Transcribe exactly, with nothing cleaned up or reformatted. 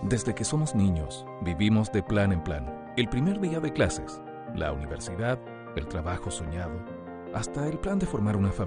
Desde que somos niños, vivimos de plan en plan. El primer día de clases, la universidad, el trabajo soñado, hasta el plan de formar una familia.